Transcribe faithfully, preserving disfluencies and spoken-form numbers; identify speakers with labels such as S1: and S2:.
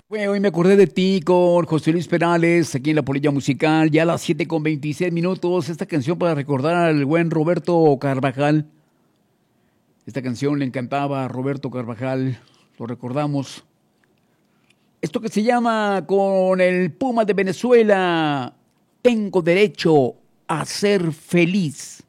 S1: Bueno, hoy me acordé de ti con José Luis Perales, aquí en la Polilla Musical, ya a las siete con veintiséis minutos. Esta canción para recordar al buen Roberto Carvajal. Esta canción le encantaba a Roberto Carvajal, lo recordamos. Esto que se llama con el Puma de Venezuela, Tengo derecho a ser feliz.